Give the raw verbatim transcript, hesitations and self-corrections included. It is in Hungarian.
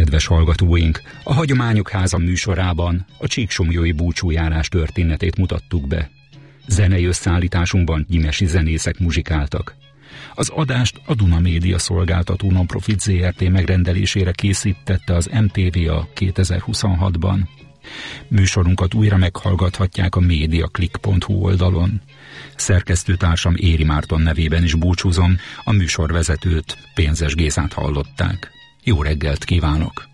Kedves hallgatóink, a Hagyományok Háza műsorában a csíksomlyói búcsújárás történetét mutattuk be. Zenei összeállításunkban gyimesi zenészek muzsikáltak. Az adást a Duna Média szolgáltató Nonprofit zé er té megrendelésére készítette az em té vé a kétezer-huszonhatban. Műsorunkat újra meghallgathatják a mediaclick pont hu oldalon. Szerkesztőtársam Éri Márton nevében is búcsúzom, a műsorvezetőt, Pénzes Gézát hallották. Jó reggelt kívánok!